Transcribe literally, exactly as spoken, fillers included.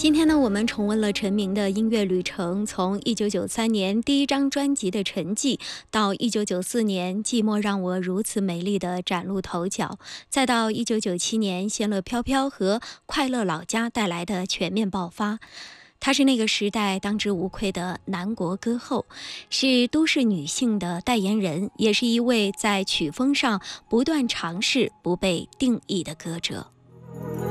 今天呢，我们重温了陈明的音乐旅程，从一九九三年第一张专辑的《沉寂》，到一九九四年《寂寞让我如此美丽》的崭露头角，再到一九九七年《仙乐飘飘》和《快乐老家》带来的全面爆发。她是那个时代当之无愧的南国歌后，是都市女性的代言人，也是一位在曲风上不断尝试、不被定义的歌者。